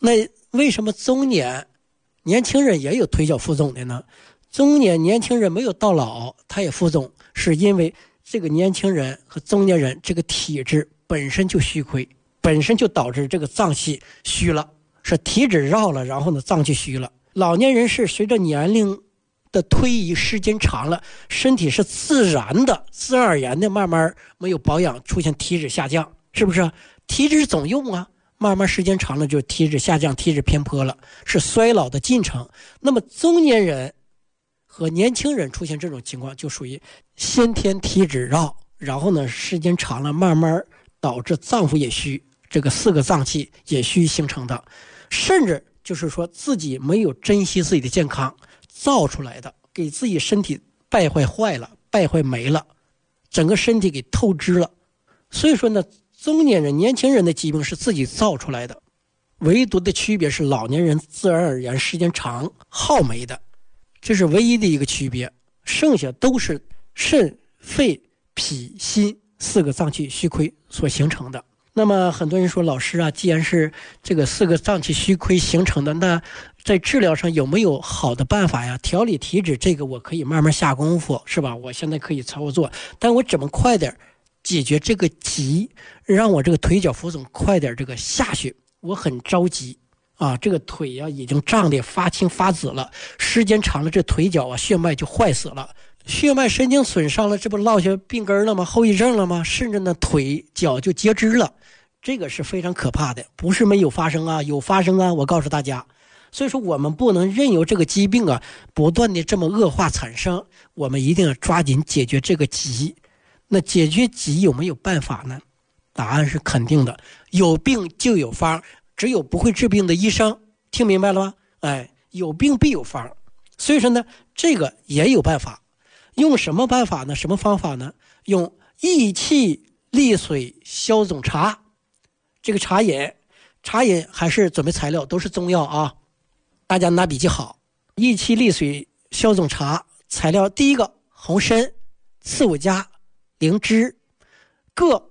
那为什么中年年轻人也有腿脚浮肿的呢？中年年轻人没有到老他也浮肿，是因为这个年轻人和中年人这个体质本身就虚亏，本身就导致这个脏器虚了，是体质绕了，然后呢脏器虚了。老年人是随着年龄的推移，时间长了，身体是自然的自然而然的慢慢没有保养，出现体质下降，是不是？体质总用啊，慢慢时间长了就体质下降，体质偏颇了，是衰老的进程。那么中年人和年轻人出现这种情况，就属于先天体质绕，然后呢时间长了慢慢导致脏腑也虚，这个4个脏器也虚形成的，甚至就是说自己没有珍惜自己的健康造出来的，给自己身体败坏了，败坏没了，整个身体给透支了。所以说呢，中年人年轻人的疾病是自己造出来的，唯独的区别是老年人自然而然时间长耗没的，这是唯一的一个区别，剩下都是肾肺脾心4个脏器虚亏所形成的。那么很多人说，老师啊，既然是这个4个脏器虚亏形成的，那在治疗上有没有好的办法呀？调理体质这个我可以慢慢下功夫，是吧？我现在可以操作，但我怎么快点解决这个急，让我这个腿脚浮肿快点这个下去，我很着急啊！这个腿呀已经胀得发青发紫了，时间长了这腿脚啊血脉就坏死了，血脉神经损伤了，这不落下病根了吗？后遗症了吗？甚至呢腿脚就截肢了，这个是非常可怕的，不是没有发生啊，有发生啊，我告诉大家。所以说我们不能任由这个疾病啊不断的这么恶化产生，我们一定要抓紧解决这个疾。那解决疾有没有办法呢？答案是肯定的，有病就有方，只有不会治病的医生，听明白了吗？有病必有方，所以说呢这个也有办法。用什么办法呢？什么方法呢？用益气利水消肿茶。这个茶饮还是准备材料都是中药啊，大家拿笔记好。益气利水消肿茶材料，第一个红参、刺五加、灵芝各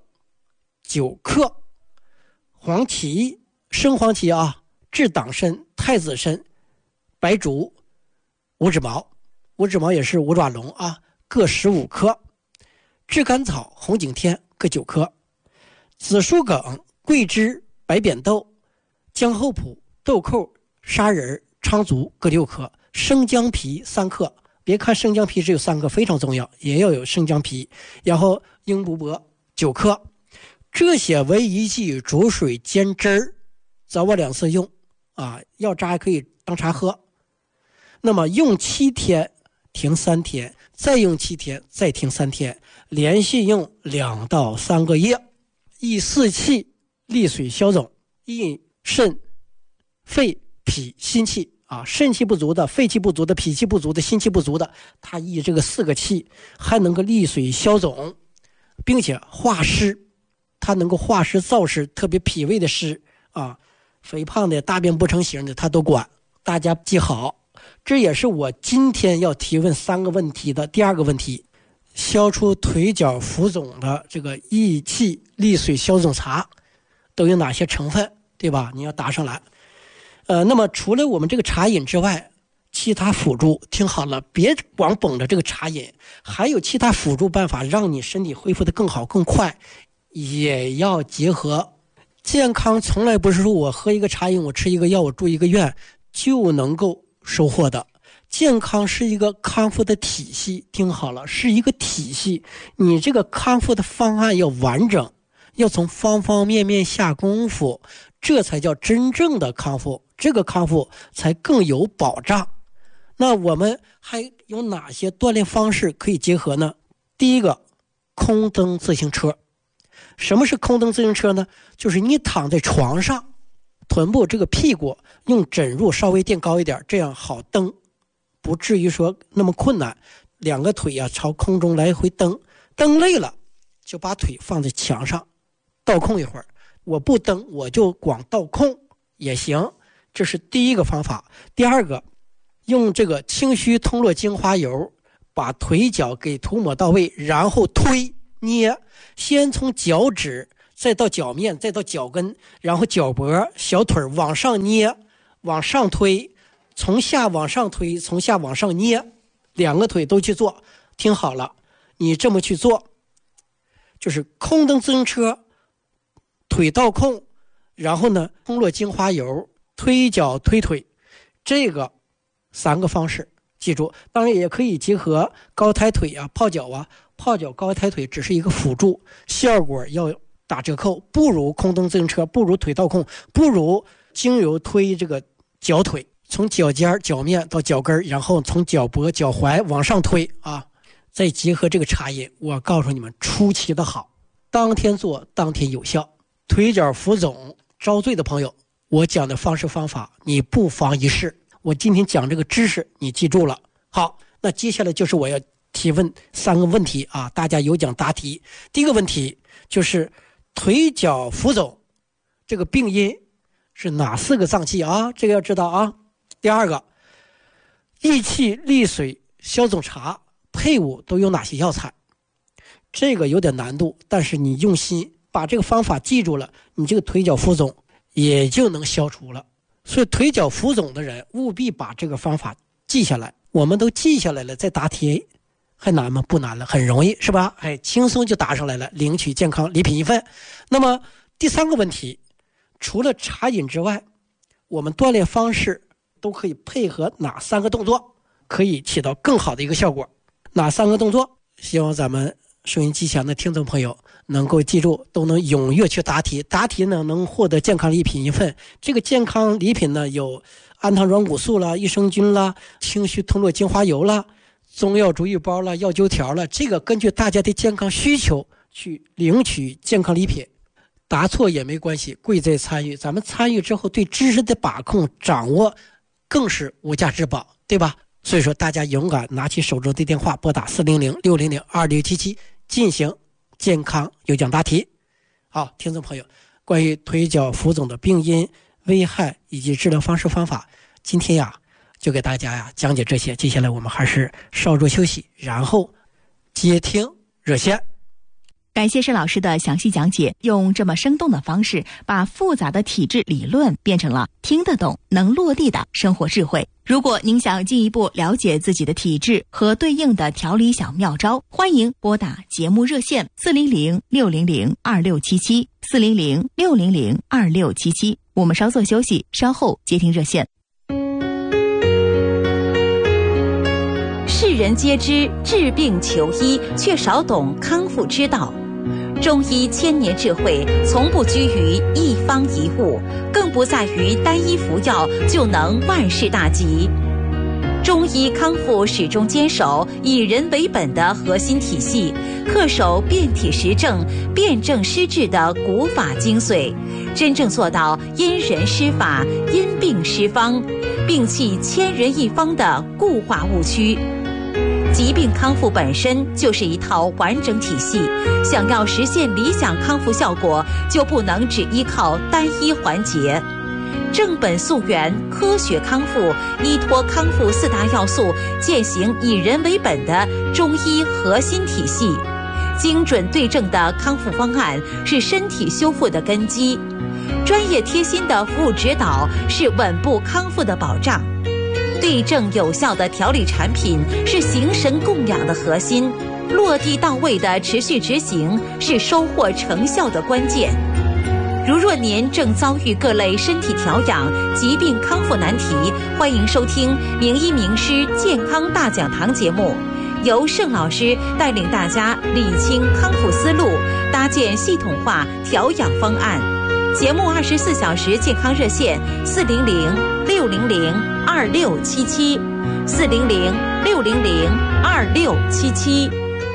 9克，黄芪、生黄芪啊、炙党参、太子参、白术、五指毛也是五爪龙啊，各15克，炙甘草、红景天各9克，紫苏梗、桂枝、白扁豆、姜厚朴、豆蔻、砂仁、苍术各6克，生姜皮3克。别看生姜皮只有3克，非常重要，也要有生姜皮。然后鹰不柏9克，这些为一剂煮水煎汁儿，早晚2次用啊，药渣可以当茶喝。那么用7天停3天，再用7天再停3天，连续用2到3个月，益四气利水消肿，益肾肺脾心气啊，肾气不足的、肺气不足的、脾气不足的、心气不足的，它益这个4个气，还能够利水消肿，并且化湿，它能够化湿燥湿，特别脾胃的湿啊，肥胖的、大便不成形的，它都管。大家记好，这也是我今天要提问3个问题的第2个问题。消除腿脚浮肿的这个益气利水消肿茶都有哪些成分，对吧？你要答上来。那么除了我们这个茶饮之外，其他辅助听好了，别光绷着这个茶饮，还有其他辅助办法让你身体恢复得更好更快，也要结合。健康从来不是说我喝一个茶饮，我吃一个药，我住一个院就能够收获的。健康是一个康复的体系，听好了，是一个体系。你这个康复的方案要完整，要从方方面面下功夫，这才叫真正的康复，这个康复才更有保障。那我们还有哪些锻炼方式可以结合呢？第一个，空蹬自行车。什么是空蹬自行车呢？就是你躺在床上，臀部这个屁股用枕褥稍微垫高一点，这样好蹬，不至于说那么困难。2个腿朝空中来回蹬，蹬累了就把腿放在墙上倒空一会儿，我不蹬我就光倒空也行，这是第一个方法。第2个，用这个清虚通络精华油把腿脚给涂抹到位，然后推捏，先从脚趾再到脚面，再到脚跟，然后脚脖、小腿往上捏，往上推，从下往上推，从下往上捏，两个腿都去做。听好了，你这么去做，就是空蹬自行车，腿倒空，然后呢，通络精华油，推脚推腿，这个3个方式记住。当然也可以结合高抬腿啊、泡脚啊，泡脚高抬腿只是一个辅助，效果要打折扣，不如空蹬自行车，不如腿倒空，不如经由推这个脚腿，从脚尖脚面到脚跟，然后从脚脖脚踝往上推啊，再结合这个茶饮，我告诉你们出奇的好，当天做当天有效。腿脚浮肿遭罪的朋友，我讲的方式方法你不妨一试。我今天讲这个知识你记住了。好，那接下来就是我要提问3个问题啊，大家有奖答题。第一个问题就是腿脚浮肿这个病因是哪4个脏器啊？这个要知道啊。第二个，益气利水消肿茶配伍都有哪些药材？这个有点难度，但是你用心把这个方法记住了，你这个腿脚浮肿也就能消除了。所以腿脚浮肿的人务必把这个方法记下来。我们都记下来了，再答题还难吗？不难了，很容易是吧？轻松就答上来了，领取健康礼品1份。那么第3个问题，除了茶饮之外，我们锻炼方式都可以配合哪3个动作可以起到更好的一个效果？哪3个动作？希望咱们收音机前的听众朋友能够记住，都能踊跃去答题。答题呢，能获得健康礼品1份。这个健康礼品呢，有氨糖软骨素啦、益生菌啦、清虚通络精华油啦、中药竹玉包啦、药灸条啦，这个根据大家的健康需求去领取健康礼品。答错也没关系，贵在参与。咱们参与之后，对知识的把控掌握更是无价之宝，对吧？所以说大家勇敢拿起手中的电话，拨打400-600-2677进行健康有奖答题。好，听众朋友，关于腿脚浮肿的病因、危害以及治疗方式方法，今天呀就给大家讲解这些。接下来我们还是稍作休息，然后接听热线。 感谢施老师的详细讲解，用这么生动的方式把复杂的体质理论变成了听得懂、能落地的生活智慧。如果您想进一步了解自己的体质和对应的调理小妙招，欢迎拨打节目热线400-600-2677 400-600-2677。我们稍作休息，稍后接听热线。世人皆知治病求医，却少懂康复之道。中医1000年智慧，从不拘于一方一物，更不在于单一服药就能万事大吉。中医康复始终坚守以人为本的核心体系，恪守辨体实证、辨证施治的古法精髓，真正做到因人施法、因病施方，摒弃千人一方的固化误区。疾病康复本身就是一套完整体系，想要实现理想康复效果，就不能只依靠单一环节。正本溯源，科学康复，依托康复4大要素，践行以人为本的中医核心体系。精准对症的康复方案是身体修复的根基，专业贴心的服务指导是稳步康复的保障。对症有效的调理产品是形神供养的核心，落地到位的持续执行是收获成效的关键。如若您正遭遇各类身体调养、疾病康复难题，欢迎收听名医名师健康大讲堂节目，由盛老师带领大家理清康复思路，搭建系统化调养方案。节目24小时健康热线400-600-2677 400-600-2677。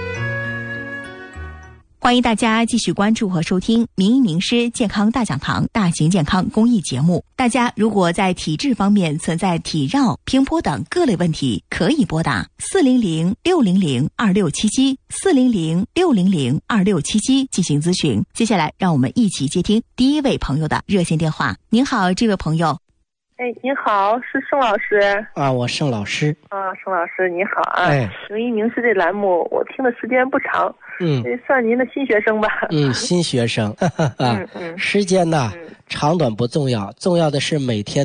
欢迎大家继续关注和收听名医名师健康大讲堂大型健康公益节目。大家如果在体质方面存在体绕、平坡等各类问题，可以拨打400-600-2677 400-600-2677进行咨询。接下来让我们一起接听第一位朋友的热线电话。您好，这位朋友。 哎，您好，是盛老师啊，我盛老师啊，盛老师你好啊。 哎， 名医名师这栏目我听的时间不长，这算您的新学生吧？ 新学生，时间呢，长短不重要，重要的是每天